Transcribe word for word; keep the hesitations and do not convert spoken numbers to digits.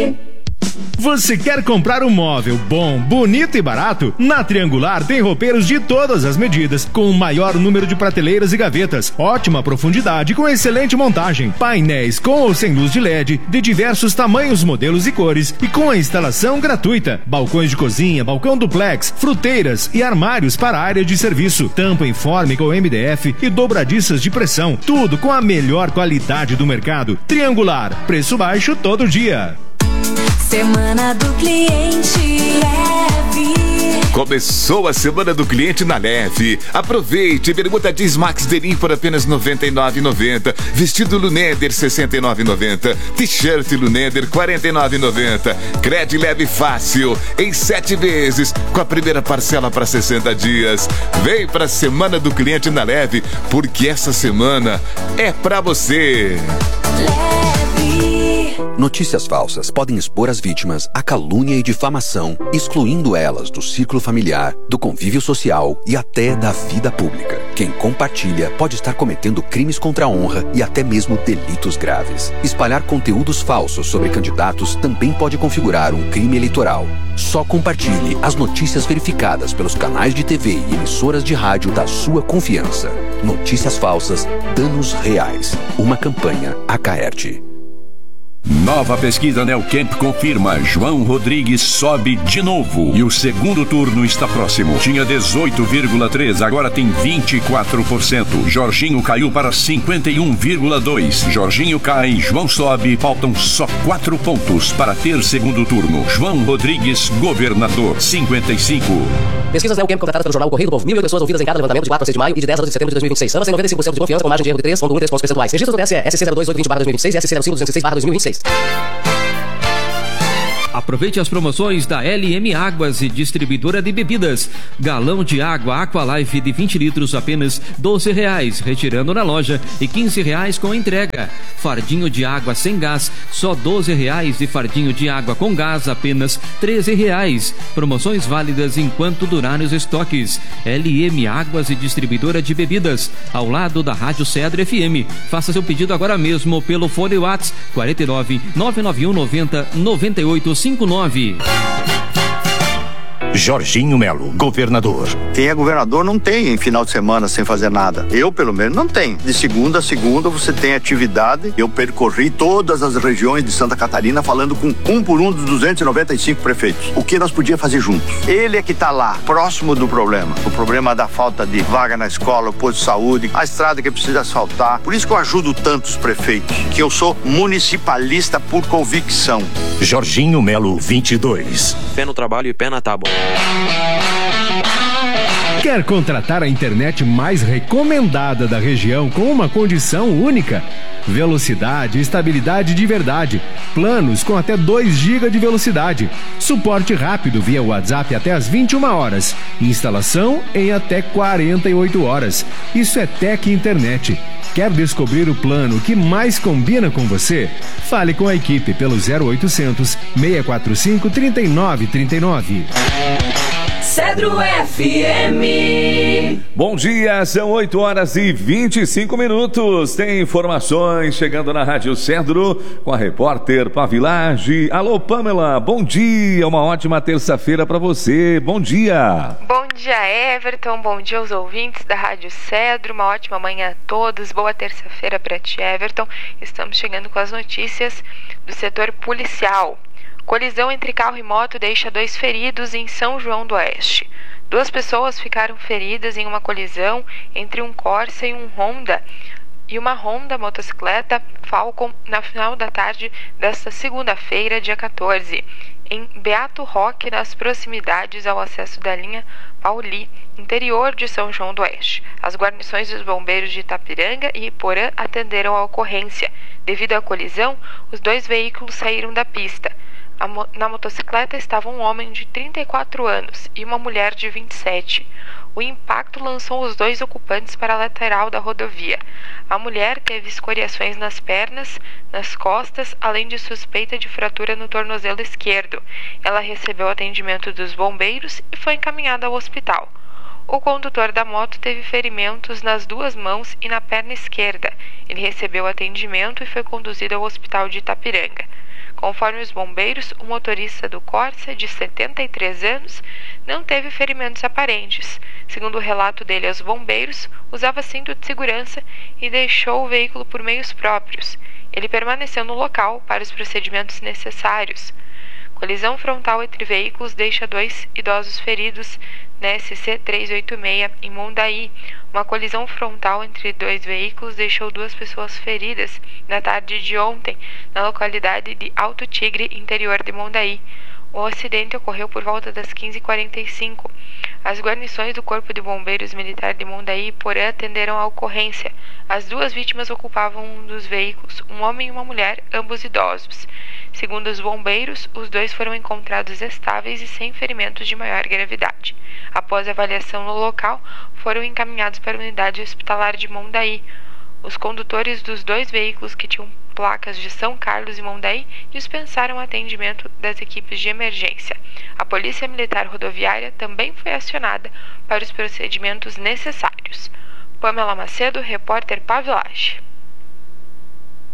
Você quer comprar um móvel bom, bonito e barato? Na Triangular tem roupeiros de todas as medidas, com o maior número de prateleiras e gavetas, ótima profundidade com excelente montagem, painéis com ou sem luz de L E D, de diversos tamanhos, modelos e cores, e com a instalação gratuita, balcões de cozinha, balcão duplex, fruteiras e armários para a área de serviço, tampa informe com M D F e dobradiças de pressão, tudo com a melhor qualidade do mercado. Triangular, preço baixo todo dia. Semana do Cliente Leve. Começou a Semana do Cliente na Leve. Aproveite, bermuda jeans Max Denim por apenas noventa e nove reais e noventa centavos. Vestido Luneder sessenta e nove reais e noventa centavos. T-shirt Luneder quarenta e nove reais e noventa centavos. Crédito Leve Fácil em sete vezes com a primeira parcela para sessenta dias. Vem para a Semana do Cliente na Leve, porque essa semana é para você. Notícias falsas podem expor as vítimas à calúnia e difamação, excluindo elas do círculo familiar, do convívio social e até da vida pública. Quem compartilha pode estar cometendo crimes contra a honra e até mesmo delitos graves. Espalhar conteúdos falsos sobre candidatos também pode configurar um crime eleitoral. Só compartilhe as notícias verificadas pelos canais de T V e emissoras de rádio da sua confiança. Notícias falsas, danos reais. Uma campanha Acaerte. Nova pesquisa Neocamp confirma: João Rodrigues sobe de novo e o segundo turno está próximo. Tinha dezoito vírgula três, agora tem vinte e quatro por cento. Jorginho caiu para cinquenta e um vírgula dois. Jorginho cai, João sobe, faltam só quatro pontos para ter segundo turno. João Rodrigues, governador, cinquenta e cinco. Pesquisas Neocamp contratadas pelo jornal O Correio do Povo. Mil pessoas ouvidas em cada levantamento de quatro a seis de maio e de dez a doze de setembro de dois mil e vinte e seis. Ambas em noventa e cinco por cento de confiança, com margem de erro de três vírgula um três pontos percentuais. Registro do T S E, S C zero dois oito vinte barra dois mil e vinte e seis e S C zero cinco duzentos e seis barra dois mil e vinte e seis. Aproveite as promoções da L M Águas e Distribuidora de Bebidas. Galão de água Aqualife de vinte litros apenas doze reais, retirando na loja, e quinze reais com entrega. Fardinho de água sem gás, só doze reais, e fardinho de água com gás apenas treze reais. Promoções válidas enquanto durarem os estoques. L M Águas e Distribuidora de Bebidas, ao lado da Rádio Cedro F M. Faça seu pedido agora mesmo pelo fone WhatsApp quarenta e nove, nove nove um, noventa, noventa e oito cinquenta e nove. Jorginho Melo, governador. Quem é governador não tem em final de semana sem fazer nada. Eu, pelo menos, não tenho. De segunda a segunda você tem atividade. Eu percorri todas as regiões de Santa Catarina falando com um por um dos duzentos e noventa e cinco prefeitos. O que nós podíamos fazer juntos? Ele é que está lá, próximo do problema. O problema da falta de vaga na escola, o posto de saúde, a estrada que precisa asfaltar. Por isso que eu ajudo tantos prefeitos, que eu sou municipalista por convicção. Jorginho Melo, vinte e dois. Pé no trabalho e pé na tábua. Quer contratar a internet mais recomendada da região com uma condição única? Velocidade e estabilidade de verdade. Planos com até dois gigas de velocidade. Suporte rápido via WhatsApp até às vinte e uma horas. Instalação em até quarenta e oito horas. Isso é Tec Internet. Quer descobrir o plano que mais combina com você? Fale com a equipe pelo zero oitocentos, seis quatro cinco, três nove três nove. Cedro F M. Bom dia, são oito horas e vinte e cinco minutos. Tem informações chegando na Rádio Cedro com a repórter Pavilage. Alô, Pamela, bom dia, uma ótima terça-feira para você. Bom dia. Bom dia, Everton, bom dia aos ouvintes da Rádio Cedro, uma ótima manhã a todos. Boa terça-feira para ti, Everton. Estamos chegando com as notícias do setor policial. Colisão entre carro e moto deixa dois feridos em São João do Oeste. Duas pessoas ficaram feridas em uma colisão entre um Corsa e um Honda e uma Honda motocicleta Falcon na final da tarde desta segunda-feira, dia quatorze, em Beato Roque, nas proximidades ao acesso da linha Pauli, interior de São João do Oeste. As guarnições dos bombeiros de Itapiranga e Iporã atenderam a ocorrência. Devido à colisão, os dois veículos saíram da pista. Na motocicleta estava um homem de trinta e quatro anos e uma mulher de vinte e sete. O impacto lançou os dois ocupantes para a lateral da rodovia. A mulher teve escoriações nas pernas, nas costas, além de suspeita de fratura no tornozelo esquerdo. Ela recebeu atendimento dos bombeiros e foi encaminhada ao hospital. O condutor da moto teve ferimentos nas duas mãos e na perna esquerda. Ele recebeu atendimento e foi conduzido ao hospital de Itapiranga. Conforme os bombeiros, o motorista do Corsa, de setenta e três anos, não teve ferimentos aparentes. Segundo o relato dele aos bombeiros, usava cinto de segurança e deixou o veículo por meios próprios. Ele permaneceu no local para os procedimentos necessários. Colisão frontal entre veículos deixa dois idosos feridos na S C trezentos e oitenta e seis, em Mondaí. Uma colisão frontal entre dois veículos deixou duas pessoas feridas na tarde de ontem, na localidade de Alto Tigre, interior de Mondaí. O acidente ocorreu por volta das quinze e quarenta e cinco. As guarnições do Corpo de Bombeiros Militar de Mondaí e Porã atenderam a ocorrência. As duas vítimas ocupavam um dos veículos, um homem e uma mulher, ambos idosos. Segundo os bombeiros, os dois foram encontrados estáveis e sem ferimentos de maior gravidade. Após avaliação no local, foram encaminhados para a unidade hospitalar de Mondaí. Os condutores dos dois veículos, que tinham placas de São Carlos e Mondaí, dispensaram o atendimento das equipes de emergência. A Polícia Militar Rodoviária também foi acionada para os procedimentos necessários. Pamela Macedo, repórter Pavilage.